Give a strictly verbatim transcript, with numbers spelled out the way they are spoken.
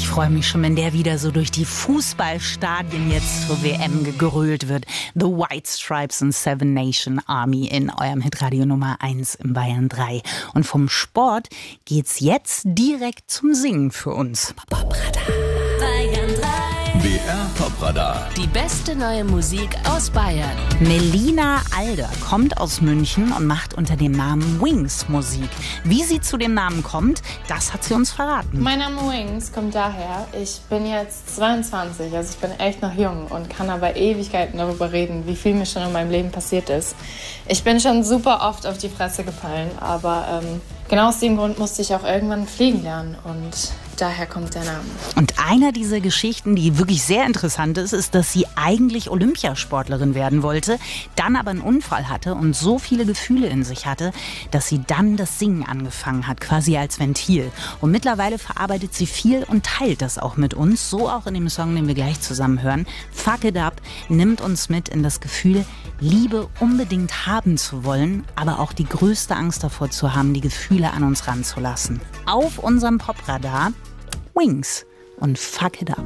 freue mich schon, wenn der wieder so durch die Fußballstadien jetzt zur W M gegrölt wird. The White Stripes and Seven Nation Army in eurem Hitradio Nummer eins im Bayern drei. Und vom Sport geht's jetzt direkt zum Singen für uns. Bayern drei. B R Top-Radar. Die beste neue Musik aus Bayern. Melina Alder kommt aus München und macht unter dem Namen Wings Musik. Wie sie zu dem Namen kommt, das hat sie uns verraten. Mein Name Wings kommt daher, ich bin jetzt zweiundzwanzig, also ich bin echt noch jung und kann aber Ewigkeiten darüber reden, wie viel mir schon in meinem Leben passiert ist. Ich bin schon super oft auf die Fresse gefallen, aber ähm, genau aus dem Grund musste ich auch irgendwann fliegen lernen und daher kommt der Name. Und einer dieser Geschichten, die wirklich sehr interessant ist, ist, dass sie eigentlich Olympiasportlerin werden wollte, dann aber einen Unfall hatte und so viele Gefühle in sich hatte, dass sie dann das Singen angefangen hat, quasi als Ventil. Und mittlerweile verarbeitet sie viel und teilt das auch mit uns, so auch in dem Song, den wir gleich zusammen hören. Fuck It Up nimmt uns mit in das Gefühl, Liebe unbedingt haben zu wollen, aber auch die größte Angst davor zu haben, die Gefühle an uns ranzulassen. Auf unserem Popradar Wings und Fuck It Up.